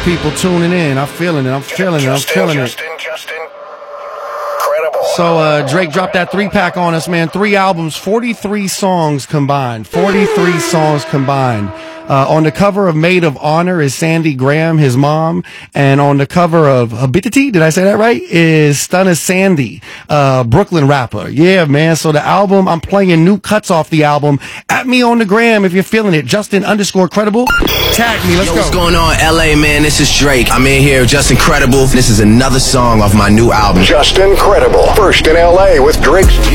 people tuning in. I'm feeling it. I'm feeling it. I'm feeling it. So Drake dropped that 3-pack on us, man. 3 albums, 43 songs combined. 43 songs combined. On the cover of Maid of Honor is Sandy Graham, his mom. And on the cover of Habitati, did I say that right? Is Stunna Sandy, Brooklyn rapper. Yeah, man. So the album, I'm playing new cuts off the album. At me on the gram if you're feeling it. Justin_Credible. Tag me. Let's go. What's going on, LA, man? This is Drake. I'm in here, Justin Credible. This is another song off my new album. Justin Credible. First in LA with Drake's